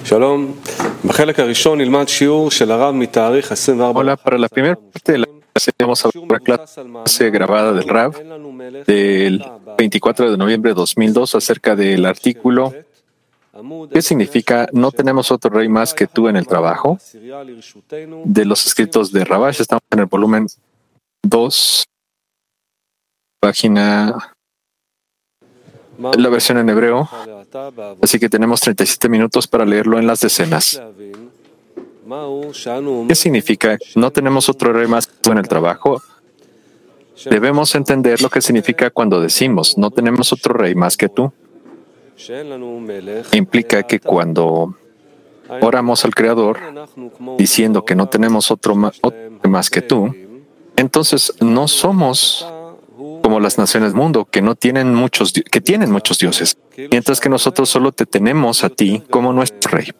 שלום, בחלק הראשון נלמד שיעור של הרב מתאריך 24. Hola, para la primera parte de la clase vamos a ver una clase grabada del Rav del 24 de noviembre de 2002 acerca del artículo ¿qué significa no tenemos otro rey más que tú en el trabajo? De los escritos de Rabash. Estamos en el volumen 2, página, la versión en hebreo, así que tenemos 37 minutos para leerlo en las decenas. ¿Qué significa no tenemos otro rey más que tú en el trabajo? Debemos entender lo que significa cuando decimos no tenemos otro rey más que tú. Implica que cuando oramos al Creador diciendo que no tenemos otro más que tú, entonces no somos como las naciones del mundo que tienen muchos dioses, mientras que nosotros solo te tenemos a ti como nuestro rey.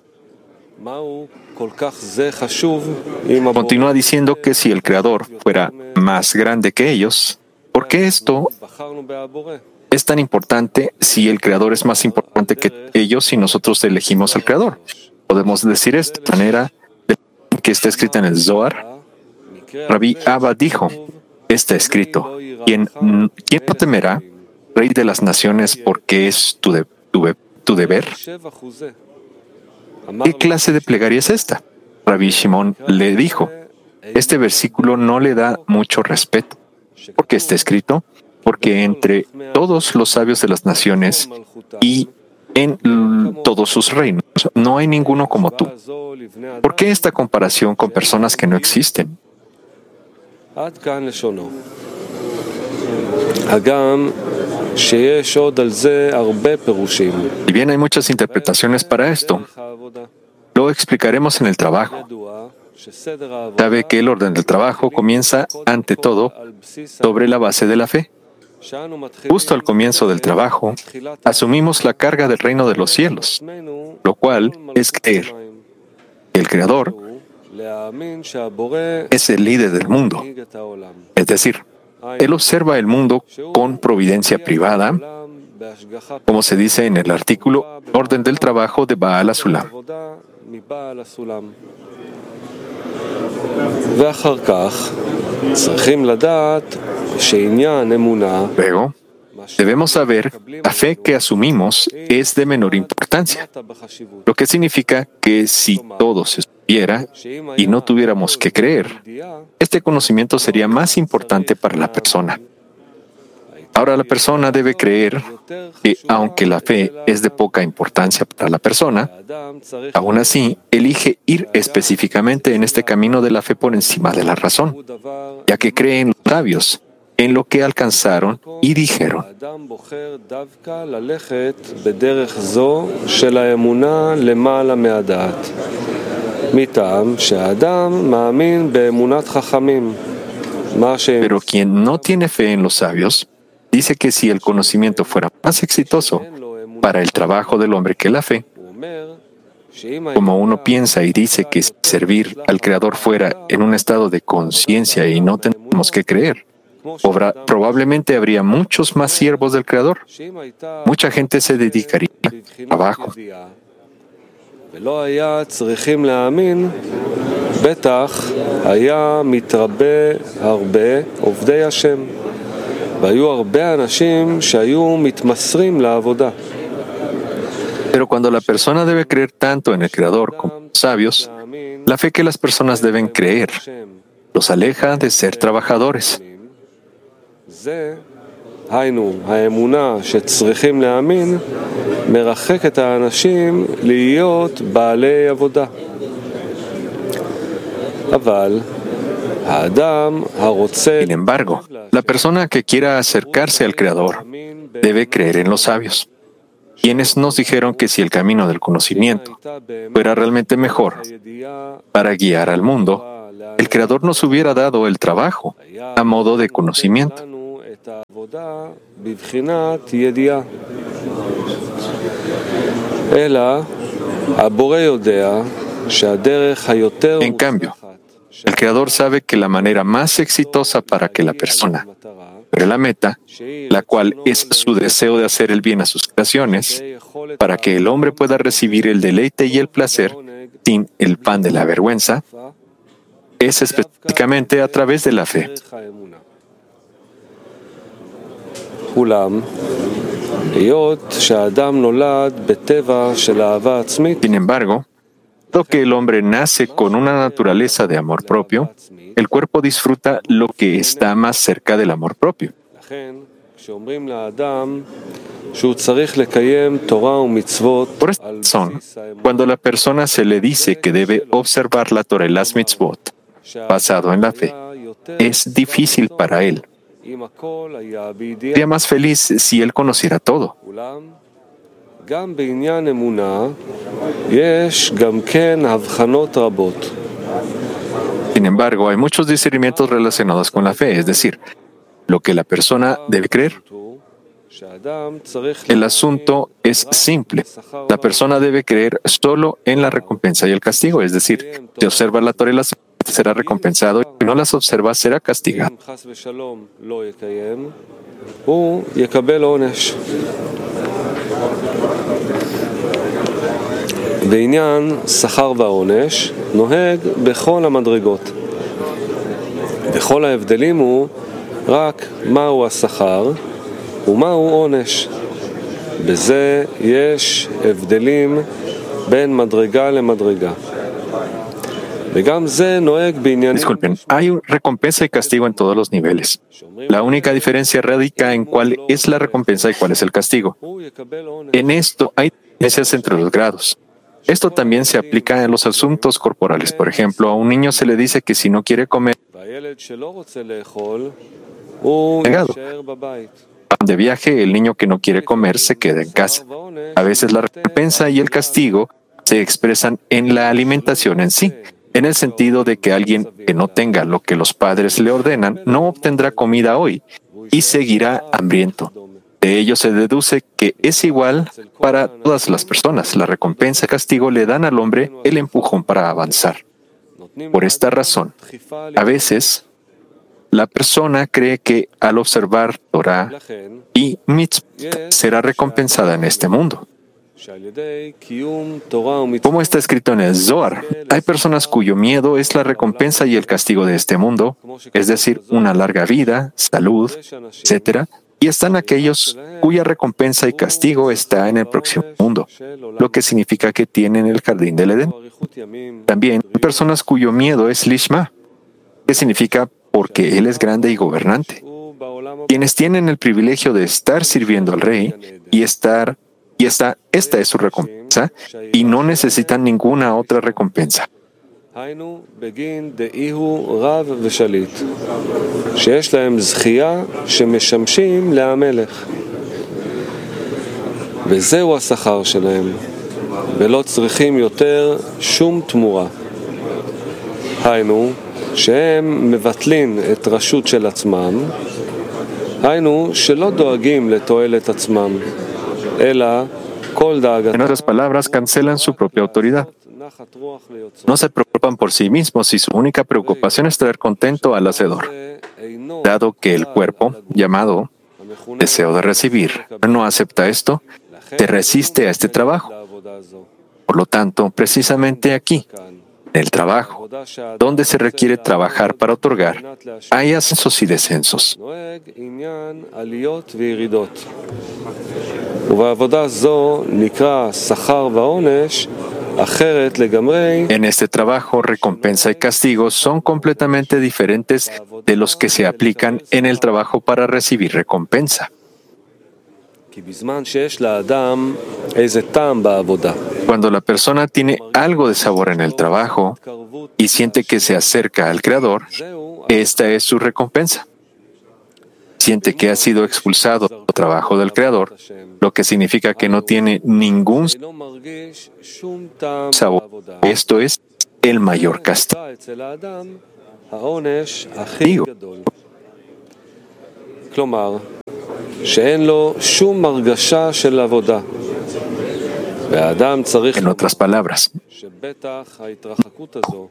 Continúa diciendo que si el Creador fuera más grande que ellos, ¿por qué esto es tan importante si el Creador es más importante que ellos y nosotros elegimos al Creador? Podemos decir esto de manera que está escrita en el Zohar. Rabbi Abba dijo, está escrito, ¿quién no temerá, Rey de las naciones, porque es tu deber? ¿Qué clase de plegaria es esta? Rabbi Shimon le dijo, este versículo no le da mucho respeto. ¿Por qué está escrito? Porque entre todos los sabios de las naciones y en todos sus reinos no hay ninguno como tú. ¿Por qué esta comparación con personas que no existen? Si bien hay muchas interpretaciones para esto, lo explicaremos en el trabajo. Sabe que el orden del trabajo comienza, ante todo, sobre la base de la fe. Justo al comienzo del trabajo, asumimos la carga del reino de los cielos, lo cual es creer que el Creador es el líder del mundo. Es decir, Él observa el mundo con providencia privada, como se dice en el artículo Orden del Trabajo de Baal HaSulam. Luego, debemos saber que la fe que asumimos es de menor importancia, lo que significa que si todo se supiera y no tuviéramos que creer, este conocimiento sería más importante para la persona. Ahora la persona debe creer que, aunque la fe es de poca importancia para la persona, aún así elige ir específicamente en este camino de la fe por encima de la razón, ya que cree en los sabios, en lo que alcanzaron y dijeron. Pero quien no tiene fe en los sabios, dice que si el conocimiento fuera más exitoso para el trabajo del hombre que la fe, como uno piensa y dice que si servir al Creador fuera en un estado de conciencia y no tenemos que creer, probablemente habría muchos más siervos del Creador. Mucha gente se dedicaría al trabajo. Pero cuando la persona debe creer tanto en el Creador como los sabios, la fe que las personas deben creer los aleja de ser trabajadores. Sin embargo, la persona que quiera acercarse al Creador debe creer en los sabios, quienes nos dijeron que si el camino del conocimiento fuera realmente mejor para guiar al mundo, el Creador nos hubiera dado el trabajo a modo de conocimiento. En cambio, el Creador sabe que la manera más exitosa para que la persona sobre la meta, la cual es su deseo de hacer el bien a sus creaciones, para que el hombre pueda recibir el deleite y el placer sin el pan de la vergüenza, es específicamente a través de la fe. Sin embargo, dado que el hombre nace con una naturaleza de amor propio, el cuerpo disfruta lo que está más cerca del amor propio. Por esta razón, cuando a la persona se le dice que debe observar la Torah y las mitzvot, basado en la fe, es difícil para él. Sería más feliz si él conociera todo. Sin embargo, hay muchos discernimientos relacionados con la fe, es decir, lo que la persona debe creer. El asunto es simple. La persona debe creer solo en la recompensa y el castigo, es decir, si observa la Torah y las será recompensado, y si no las observa, será castigado. בעניין שכר והעונש נוהג בכל המדרגות. וכל ההבדלים הוא רק מהו השכר ומהו עונש. בזה יש הבדלים בין מדרגה למדרגה. Disculpen, hay recompensa y castigo en todos los niveles. La única diferencia radica en cuál es la recompensa y cuál es el castigo. En esto hay diferencias entre los grados. Esto también se aplica en los asuntos corporales. Por ejemplo, a un niño se le dice que si no quiere comer, negado. De viaje, el niño que no quiere comer se queda en casa. A veces la recompensa y el castigo se expresan en la alimentación en sí, en el sentido de que alguien que no tenga lo que los padres le ordenan no obtendrá comida hoy y seguirá hambriento. De ello se deduce que es igual para todas las personas. La recompensa y castigo le dan al hombre el empujón para avanzar. Por esta razón, a veces la persona cree que al observar Torah y mitzvot será recompensada en este mundo. Como está escrito en el Zohar, hay personas cuyo miedo es la recompensa y el castigo de este mundo, es decir, una larga vida, salud, etc. Y están aquellos cuya recompensa y castigo está en el próximo mundo, lo que significa que tienen el jardín del Edén. También hay personas cuyo miedo es Lishma, que significa porque Él es grande y gobernante. Quienes tienen el privilegio de estar sirviendo al Rey esta es su recompensa y no necesitan ninguna otra recompensa. וזהו השכר שלהם, ולא צריכים יותר שום תמורה. היינו, שהם מבטלים את רשות של עצמם, היינו שלא דואגים לתועלת עצמם, אלא כל דאגתם. En otras palabras, cancelan su propia autoridad. No se preocupan por sí mismos y su única preocupación es traer contento al Hacedor. Dado que el cuerpo, llamado deseo de recibir, no acepta esto, se resiste a este trabajo. Por lo tanto, precisamente aquí, en el trabajo, donde se requiere trabajar para otorgar, hay ascensos y descensos. En este trabajo, recompensa y castigo son completamente diferentes de los que se aplican en el trabajo para recibir recompensa. Cuando la persona tiene algo de sabor en el trabajo y siente que se acerca al Creador, esta es su recompensa. Siente que ha sido expulsado del trabajo del Creador, lo que significa que no tiene ningún sabor. Esto es el mayor castigo. En otras palabras,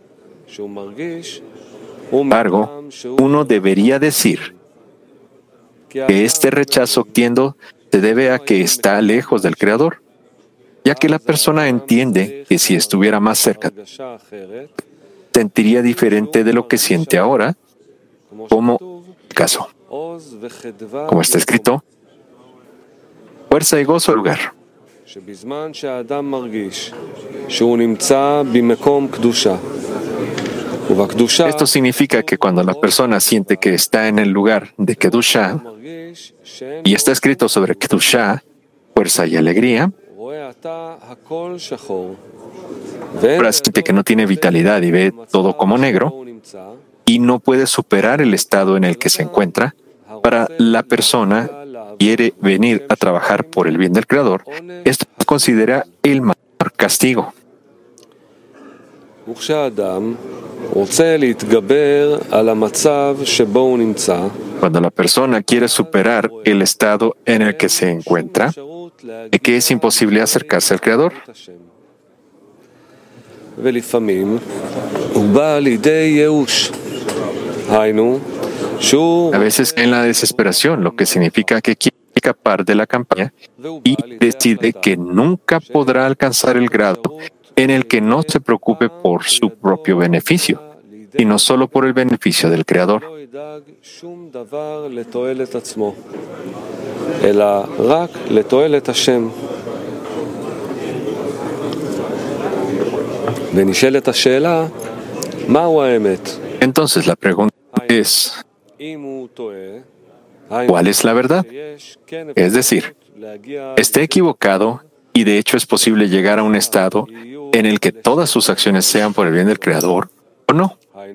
sin embargo, uno debería decir que este rechazo tiendo se debe a que está lejos del Creador, ya que la persona entiende que si estuviera más cerca, sentiría diferente de lo que siente ahora, como el caso. Como está escrito, fuerza y gozo al lugar. Esto significa que cuando la persona siente que está en el lugar de Kedusha, y está escrito sobre Kedusha, fuerza y alegría, ahora siente que no tiene vitalidad y ve todo como negro, y no puede superar el estado en el que se encuentra. Para la persona que quiere venir a trabajar por el bien del Creador, esto se considera el mayor castigo. Cuando la persona quiere superar el estado en el que se encuentra, de que es imposible acercarse al Creador, a veces en la desesperación, lo que significa que quiere escapar de la campaña y decide que nunca podrá alcanzar el grado en el que no se preocupe por su propio beneficio, sino solo por el beneficio del Creador. Entonces la pregunta es, ¿cuál es la verdad? Es decir, ¿está equivocado y de hecho es posible llegar a un estado en el que todas sus acciones sean por el bien del Creador o no?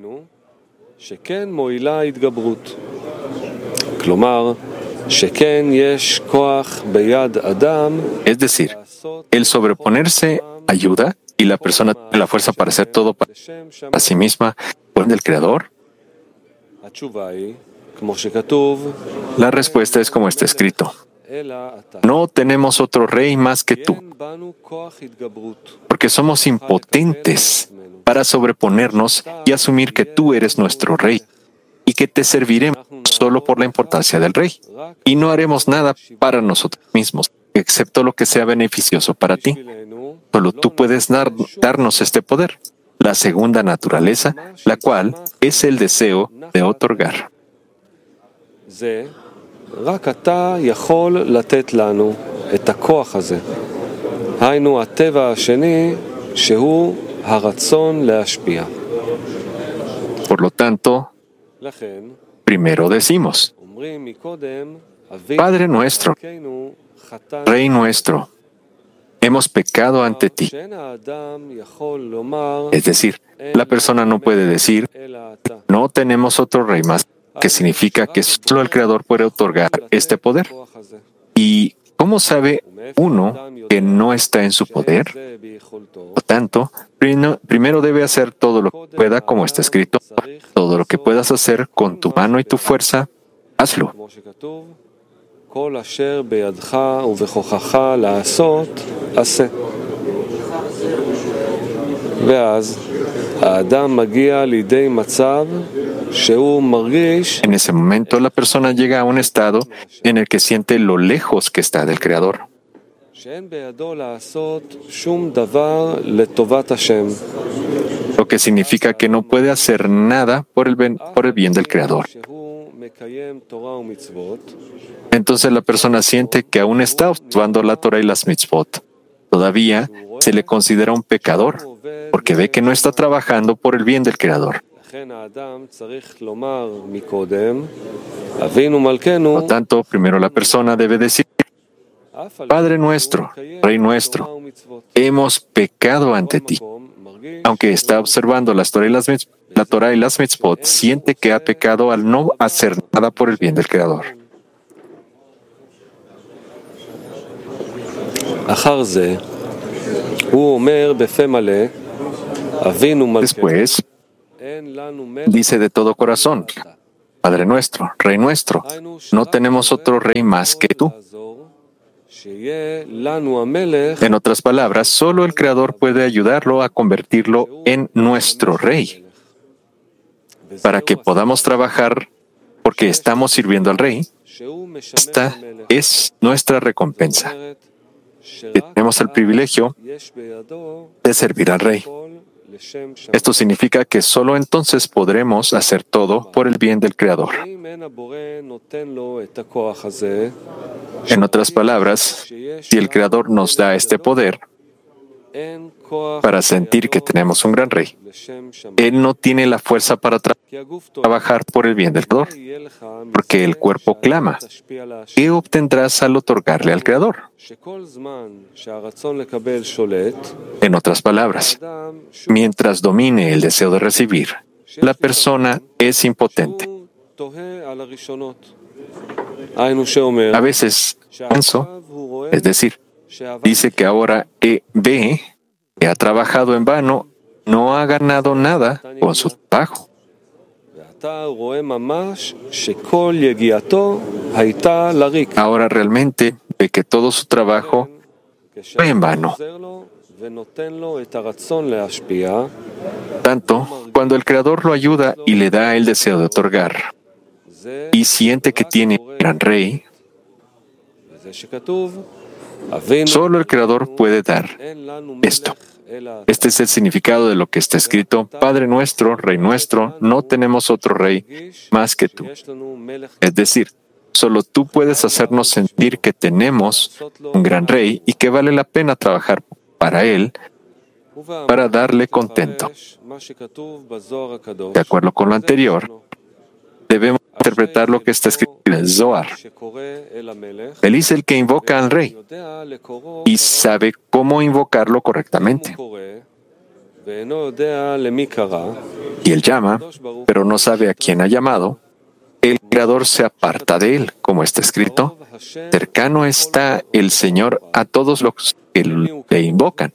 Es decir, el sobreponerse ayuda y la persona tiene la fuerza para hacer todo para sí misma por el bien del Creador. La respuesta es como está escrito. No tenemos otro rey más que tú, porque somos impotentes para sobreponernos y asumir que tú eres nuestro rey y que te serviremos solo por la importancia del rey, y no haremos nada para nosotros mismos, excepto lo que sea beneficioso para ti. Solo tú puedes darnos este poder, la segunda naturaleza, la cual es el deseo de otorgar. Por lo tanto, primero decimos, Padre nuestro, Rey nuestro, hemos pecado ante ti. Es decir, la persona no puede decir, no tenemos otro rey más, que significa que solo el Creador puede otorgar este poder. ¿Y cómo sabe uno que no está en su poder? Por lo tanto, primero debe hacer todo lo que pueda, como está escrito. Todo lo que puedas hacer con tu mano y tu fuerza, hazlo. En ese momento, la persona llega a un estado en el que siente lo lejos que está del Creador. Lo que significa que no puede hacer nada por el bien del Creador. Entonces la persona siente que aún está observando la Torah y las mitzvot. Todavía se le considera un pecador, porque ve que no está trabajando por el bien del Creador. Por lo tanto, primero la persona debe decir, Padre nuestro, Rey nuestro, hemos pecado ante ti. Aunque está observando la Torah y las mitzvot, siente que ha pecado al no hacer nada por el bien del Creador. Después, dice de todo corazón, Padre nuestro, Rey nuestro, no tenemos otro rey más que tú. En otras palabras, solo el Creador puede ayudarlo a convertirlo en nuestro rey. Para que podamos trabajar porque estamos sirviendo al rey, Esta es nuestra recompensa, que tenemos el privilegio de servir al Rey. Esto significa que solo entonces podremos hacer todo por el bien del Creador. En otras palabras, si el Creador nos da este poder para sentir que tenemos un gran Rey, Él no tiene la fuerza para trabajar por el bien del Creador, porque el cuerpo clama. ¿Qué obtendrás al otorgarle al Creador? En otras palabras, mientras domine el deseo de recibir, la persona es impotente. A veces pienso, es decir, dice que ahora ve que ha trabajado en vano, no ha ganado nada con su trabajo. Ahora realmente ve que todo su trabajo fue en vano. Tanto cuando el Creador lo ayuda y le da el deseo de otorgar, y siente que tiene un gran Rey, solo el Creador puede dar esto. Este es el significado de lo que está escrito: Padre nuestro, Rey nuestro, no tenemos otro Rey más que tú. Es decir, solo tú puedes hacernos sentir que tenemos un gran Rey y que vale la pena trabajar para Él, para darle contento. De acuerdo con lo anterior, debemos interpretar lo que está escrito en el Zohar. Feliz el que invoca al Rey y sabe cómo invocarlo correctamente. Y él llama, pero no sabe a quién ha llamado. El Creador se aparta de él, como está escrito: cercano está el Señor a todos los que le invocan.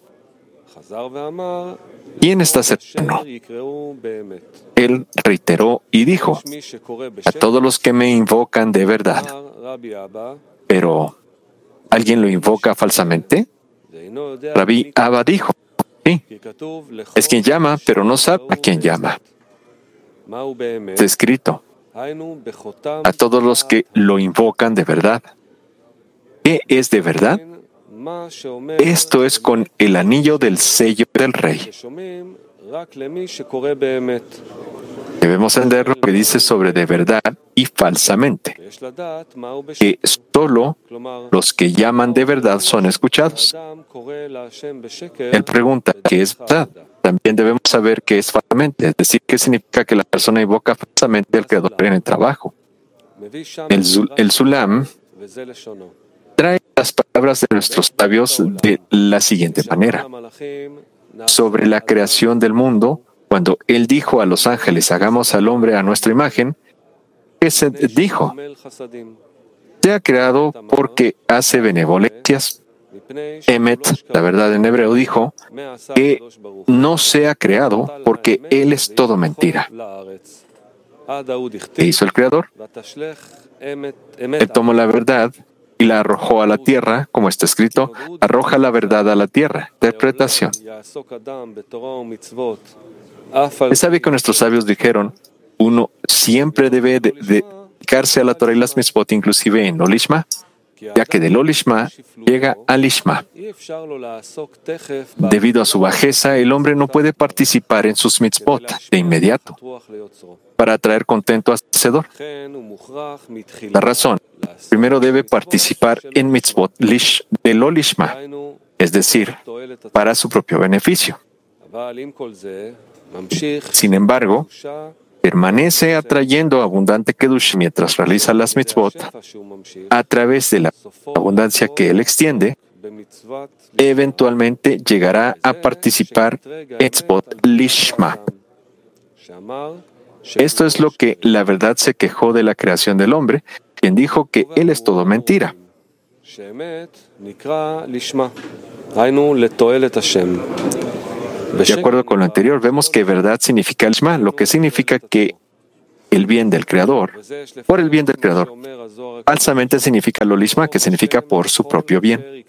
¿Quién está cercano? Él reiteró y dijo: a todos los que me invocan de verdad. Pero, ¿alguien lo invoca falsamente? Rabí Abba dijo: sí, es quien llama, pero no sabe a quién llama. Está escrito: a todos los que lo invocan de verdad. ¿Qué es de verdad? Esto es con el anillo del sello del Rey. Debemos entender lo que dice sobre de verdad y falsamente, que solo los que llaman de verdad son escuchados. Él pregunta qué es verdad. También debemos saber qué es falsamente, es decir, qué significa que la persona invoca falsamente al Creador en el trabajo. El Sulam trae las palabras de nuestros sabios de la siguiente manera. Sobre la creación del mundo, cuando Él dijo a los ángeles: hagamos al hombre a nuestra imagen, ¿qué se dijo? Se ha creado porque hace benevolencias. Emet, la verdad en hebreo, dijo que no se ha creado porque Él es todo mentira. ¿Qué hizo el Creador? Él tomó la verdad y la arrojó a la tierra, como está escrito: arroja la verdad a la tierra. Interpretación. ¿Sabe que nuestros sabios dijeron: uno siempre debe dedicarse a la Torah y las mitzvot, inclusive en Olishma, ya que del Olishma llega al Ishma? Debido a su bajeza, el hombre no puede participar en sus mitzvot de inmediato para traer contento al Hacedor. La razón: primero debe participar en mitzvot del Olishma, es decir, para su propio beneficio. Sin embargo, permanece atrayendo abundante Kedush mientras realiza las mitzvot. A través de la abundancia que él extiende, eventualmente llegará a participar en mitzvot lishma. Esto es lo que la verdad se quejó de la creación del hombre, quien dijo que él es todo mentira. De acuerdo con lo anterior, vemos que verdad significa el Shema, lo que significa que el bien del Creador, por el bien del Creador. Falsamente significa lo Lishma, que significa por su propio bien.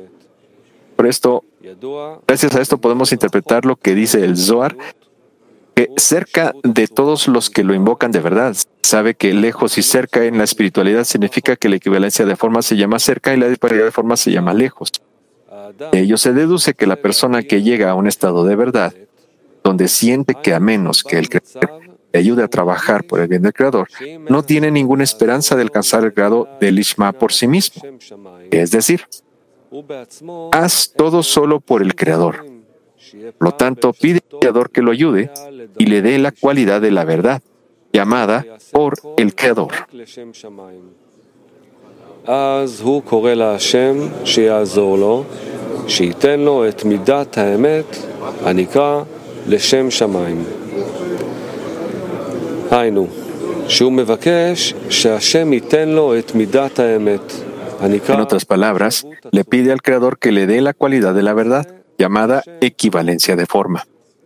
Por esto, gracias a esto podemos interpretar lo que dice el Zohar, que cerca de todos los que lo invocan de verdad. Sabe que lejos y cerca en la espiritualidad significa que la equivalencia de forma se llama cerca y la disparidad de forma se llama lejos. De ello se deduce que la persona que llega a un estado de verdad, donde siente que a menos que el Creador le ayude a trabajar por el bien del Creador, no tiene ninguna esperanza de alcanzar el grado del Lishma por sí mismo. Es decir, haz todo solo por el Creador. Por lo tanto, pide al Creador que lo ayude y le dé la cualidad de la verdad, llamada por el Creador. אז הוא קורא להשם שיעזור לו, שייתן לו את מידת האמת הנקרא לשם שמיים. היינו, שהוא מבקש שהשם ייתן לו את מידת האמת הנקרא. En otras palabras, le pide al Creador que le dé la cualidad de la verdad, llamada equivalencia de forma.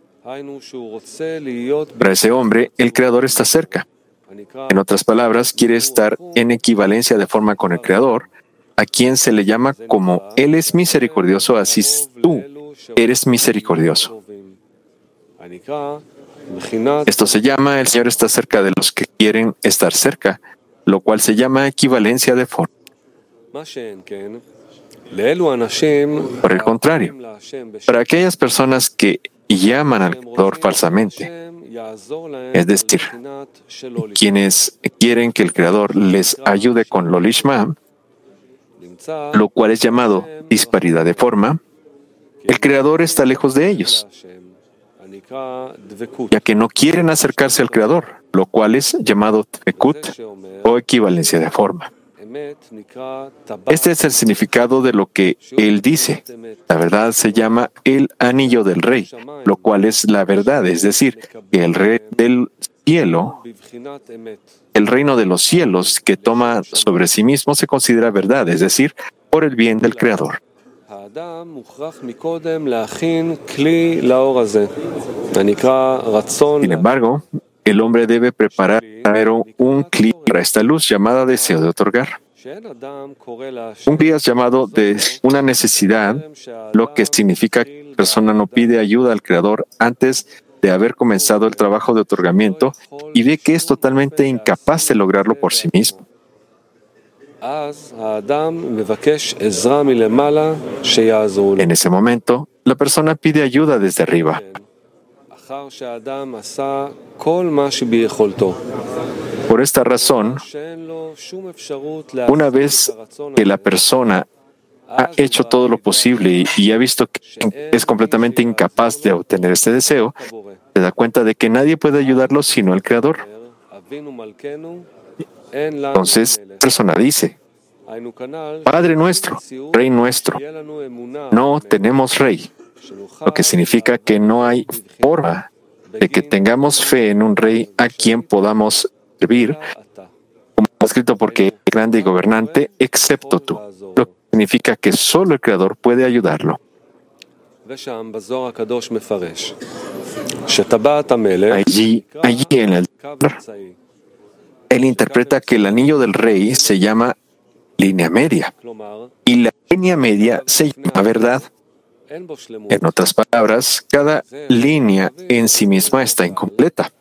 Para ese hombre, el Creador está cerca. En otras palabras, quiere estar en equivalencia de forma con el Creador, a quien se le llama como Él es misericordioso, así tú eres misericordioso. Esto se llama el Señor está cerca de los que quieren estar cerca, lo cual se llama equivalencia de forma. Por el contrario, para aquellas personas que llaman al Creador falsamente, es decir, quienes quieren que el Creador les ayude con lo Lishma, lo cual es llamado disparidad de forma, el Creador está lejos de ellos, ya que no quieren acercarse al Creador, lo cual es llamado Tvekut o equivalencia de forma. Este es el significado de lo que él dice. La verdad se llama el anillo del rey, lo cual es la verdad, es decir, que el rey del cielo, el reino de los cielos que toma sobre sí mismo se considera verdad, es decir, por el bien del Creador. Sin embargo, el hombre debe preparar un kli para esta luz llamada deseo de otorgar. Un kli es llamado de una necesidad, lo que significa que la persona no pide ayuda al Creador antes de haber comenzado el trabajo de otorgamiento y ve que es totalmente incapaz de lograrlo por sí mismo. En ese momento, la persona pide ayuda desde arriba. Por esta razón, una vez que la persona ha hecho todo lo posible y ha visto que es completamente incapaz de obtener este deseo, se da cuenta de que nadie puede ayudarlo sino el Creador. Entonces, la persona dice: Padre nuestro, Rey nuestro, no tenemos Rey, lo que significa que no hay forma de que tengamos fe en un Rey a quien podamos servir, como está escrito, porque es grande y gobernante, excepto tú, lo que significa que solo el Creador puede ayudarlo. Allí en el él interpreta que el anillo del rey se llama línea media, y la línea media se llama verdad. En otras palabras, cada línea en sí misma está incompleta.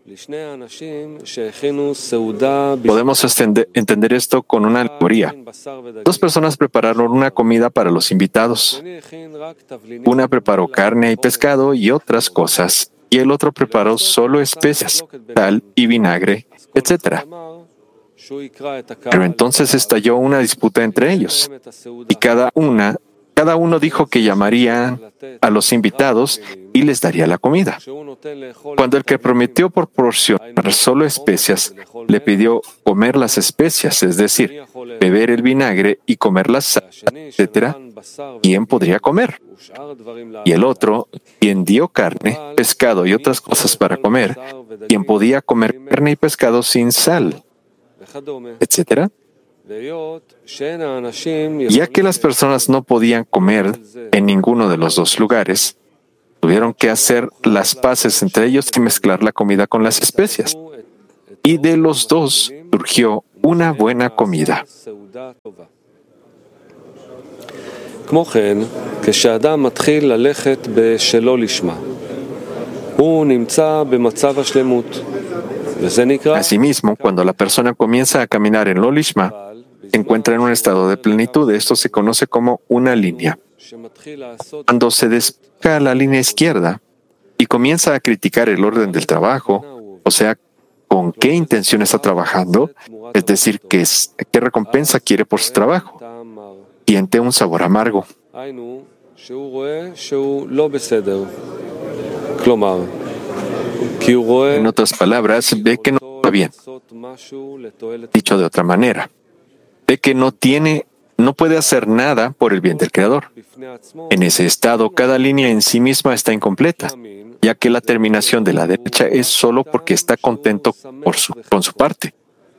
Podemos entender esto con una alegoría. Dos personas prepararon una comida para los invitados. Una preparó carne y pescado y otras cosas, y el otro preparó solo especias, sal y vinagre, etc. Pero entonces estalló una disputa entre ellos, y cada uno dijo que llamaría a los invitados y les daría la comida. Cuando el que prometió proporcionar solo especias le pidió comer las especias, es decir, beber el vinagre y comer la sal, etc., ¿quién podría comer? Y el otro, quien dio carne, pescado y otras cosas para comer, ¿quién podía comer carne y pescado sin sal, etc.? Ya que las personas no podían comer en ninguno de los dos lugares, tuvieron que hacer las paces entre ellos y mezclar la comida con las especias. Y de los dos surgió una buena comida. Asimismo, cuando la persona comienza a caminar en lo lishma, se encuentra en un estado de plenitud. Esto se conoce como una línea. Cuando se despeja la línea izquierda y comienza a criticar el orden del trabajo, o sea, con qué intención está trabajando, es decir, qué recompensa quiere por su trabajo, siente un sabor amargo. En otras palabras, ve que no está bien. Dicho de otra manera, ve que no puede hacer nada por el bien del Creador. En ese estado, cada línea en sí misma está incompleta, ya que la terminación de la derecha es solo porque está contento con su parte.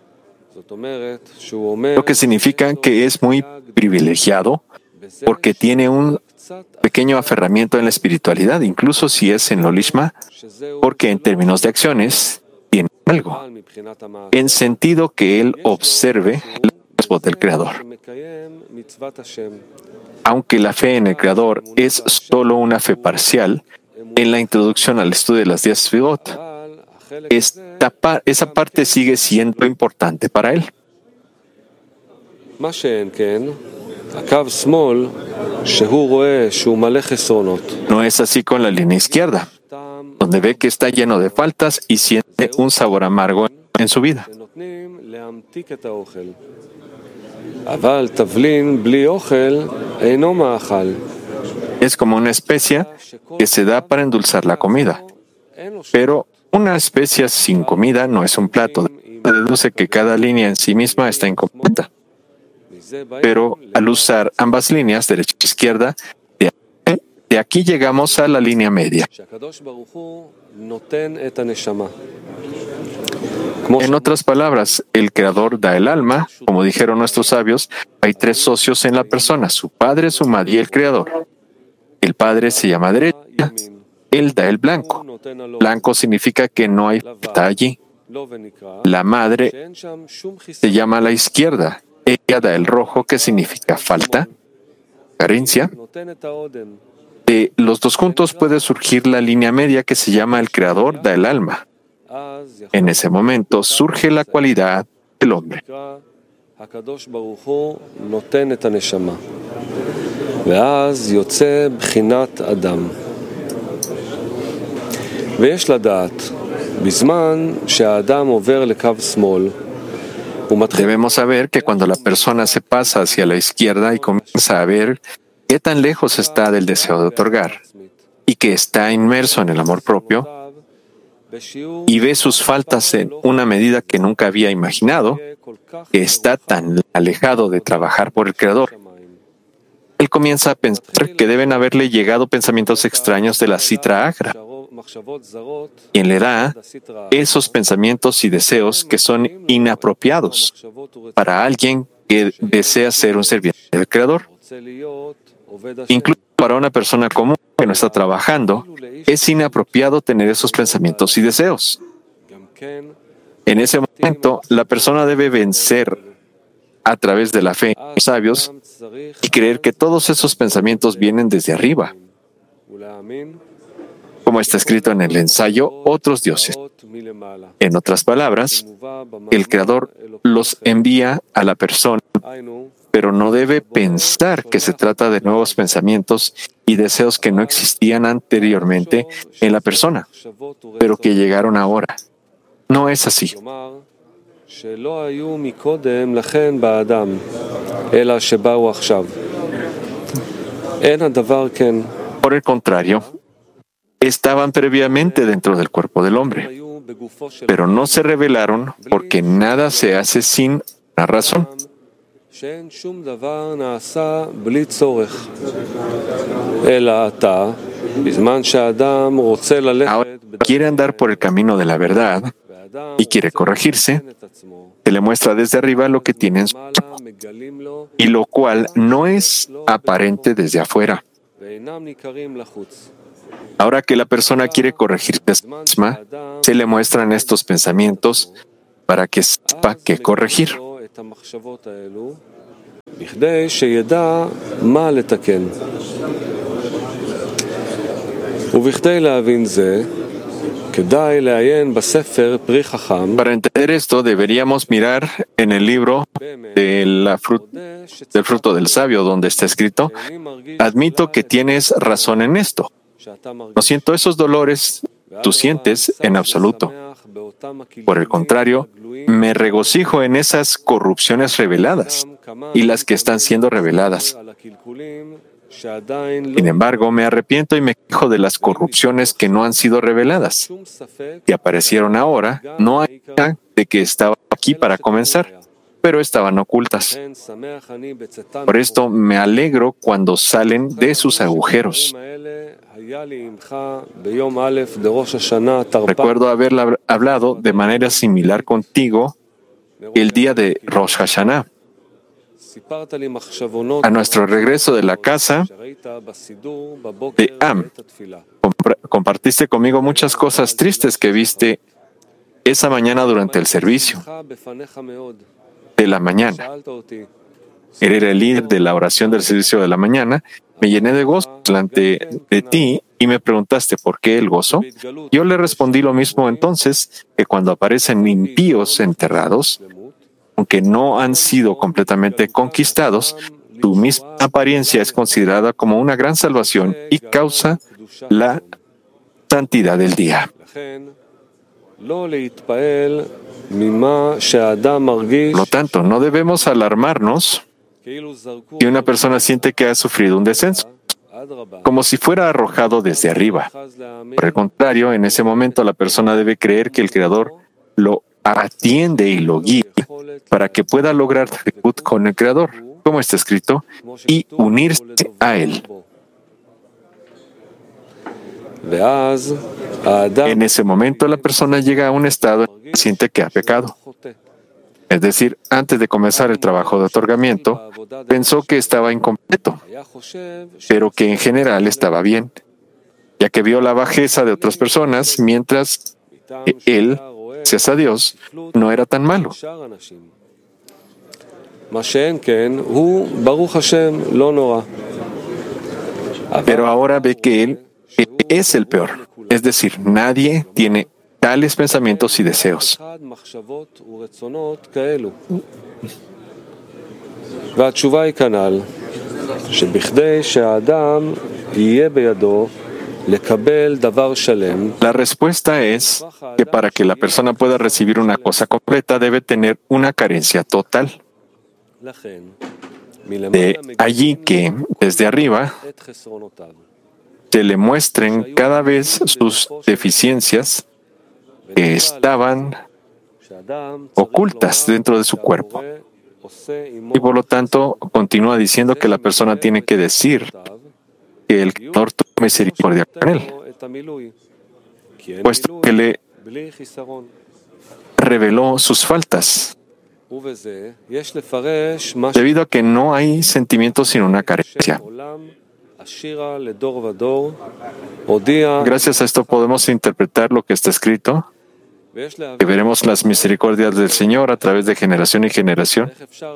Lo que significa que es muy privilegiado porque tiene un pequeño aferramiento en la espiritualidad, incluso si es en lo lishma, porque en términos de acciones tiene algo, en sentido que él observe la voz del Creador. Aunque la fe en el Creador es solo una fe parcial, en la introducción al estudio de las 10 Sefirot, esa parte sigue siendo importante para él. No es así con la línea izquierda, donde ve que está lleno de faltas y siente un sabor amargo en su vida. Es como una especia que se da para endulzar la comida, pero una especia sin comida no es un plato. Deduce que cada línea en sí misma está incompleta. Pero al usar ambas líneas, derecha e izquierda, de aquí llegamos a la línea media. En otras palabras, el Creador da el alma. Como dijeron nuestros sabios, hay 3 socios en la persona: su padre, su madre y el Creador. El padre se llama derecha, él da el blanco. Blanco significa que no hay falta allí. La madre se llama la izquierda. Ella da el rojo, que significa falta, carencia. De los dos juntos puede surgir la línea media que se llama el Creador da el alma. En ese momento surge la cualidad del hombre. Debemos saber que cuando la persona se pasa hacia la izquierda y comienza a ver qué tan lejos está del deseo de otorgar y que está inmerso en el amor propio y ve sus faltas en una medida que nunca había imaginado, que está tan alejado de trabajar por el Creador, él comienza a pensar que deben haberle llegado pensamientos extraños de la Sitra Achra, quien le da esos pensamientos y deseos que son inapropiados para alguien que desea ser un serviente del Creador. Incluso para una persona común que no está trabajando, es inapropiado tener esos pensamientos y deseos. En ese momento, la persona debe vencer a través de la fe en los sabios y creer que todos esos pensamientos vienen desde arriba. Como está escrito en el ensayo, otros dioses. En otras palabras, el Creador los envía a la persona, pero no debe pensar que se trata de nuevos pensamientos y deseos que no existían anteriormente en la persona, pero que llegaron ahora. No es así. Por el contrario, estaban previamente dentro del cuerpo del hombre, pero no se revelaron porque nada se hace sin una razón. Ahora quiere andar por el camino de la verdad y quiere corregirse. Se le muestra desde arriba lo que tiene en su cuerpo, y lo cual no es aparente desde afuera. Ahora que la persona quiere corregirse a sí misma, se le muestran estos pensamientos para que sepa qué corregir. Para entender esto, deberíamos mirar en el libro del fruto del sabio, donde está escrito: admito que tienes razón en esto. No siento esos dolores tú sientes en absoluto. Por el contrario, me regocijo en esas corrupciones reveladas y las que están siendo reveladas. Sin embargo, me arrepiento y me quejo de las corrupciones que no han sido reveladas, que aparecieron ahora. No hay duda de que estaba aquí para comenzar, pero estaban ocultas. Por esto me alegro cuando salen de sus agujeros. Recuerdo haber hablado de manera similar contigo el día de Rosh Hashanah. A nuestro regreso de la casa de Am, compartiste conmigo muchas cosas tristes que viste esa mañana durante el servicio de la mañana. Era el líder de la oración del servicio de la mañana. Me llené de gozo delante de ti y me preguntaste por qué el gozo. Yo le respondí lo mismo entonces, que cuando aparecen impíos enterrados, aunque no han sido completamente conquistados, tu misma apariencia es considerada como una gran salvación y causa la santidad del día. Por lo tanto, no debemos alarmarnos si una persona siente que ha sufrido un descenso, como si fuera arrojado desde arriba. Por el contrario, en ese momento la persona debe creer que el Creador lo atiende y lo guía para que pueda lograr debut con el Creador, como está escrito, y unirse a Él. En ese momento la persona llega a un estado en que siente que ha pecado. Es decir, antes de comenzar el trabajo de otorgamiento, pensó que estaba incompleto, pero que en general estaba bien, ya que vio la bajeza de otras personas, mientras él, gracias a Dios, no era tan malo. Pero ahora ve que él es el peor. Es decir, nadie tiene tales pensamientos y deseos. La respuesta es que para que la persona pueda recibir una cosa completa debe tener una carencia total. De allí que, desde arriba, se le muestren cada vez sus deficiencias que estaban ocultas dentro de su cuerpo. Y por lo tanto, continúa diciendo que la persona tiene que decir que el Creador tuvo misericordia con él, puesto que le reveló sus faltas, debido a que no hay sentimientos sin una carencia. Gracias a esto podemos interpretar lo que está escrito, que veremos las misericordias del Señor a través de generación y generación,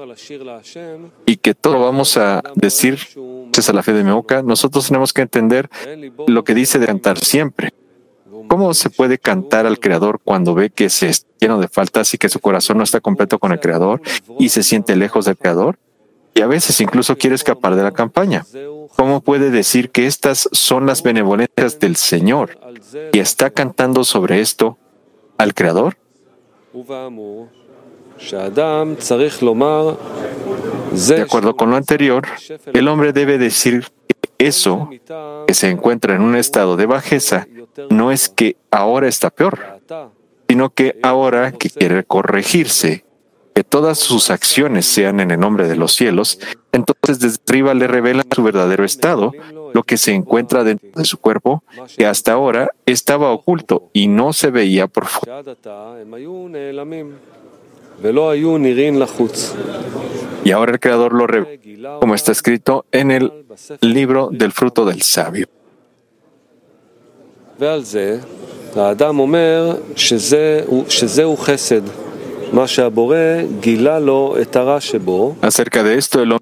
y que todo vamos a decir, gracias a la fe de Meoka. Nosotros tenemos que entender lo que dice de cantar siempre. ¿Cómo se puede cantar al Creador cuando ve que se está lleno de faltas y que su corazón no está completo con el Creador y se siente lejos del Creador? Y a veces incluso quiere escapar de la campaña. ¿Cómo puede decir que estas son las benevolencias del Señor y está cantando sobre esto al Creador? De acuerdo con lo anterior, el hombre debe decir que eso, que se encuentra en un estado de bajeza, no es que ahora está peor, sino que ahora que quiere corregirse, que todas sus acciones sean en el nombre de los cielos, entonces desde arriba le revela su verdadero estado, lo que se encuentra dentro de su cuerpo, que hasta ahora estaba oculto y no se veía por fuera. Y ahora el Creador lo revela, como está escrito en el libro del fruto del sabio. Acerca de esto, el hombre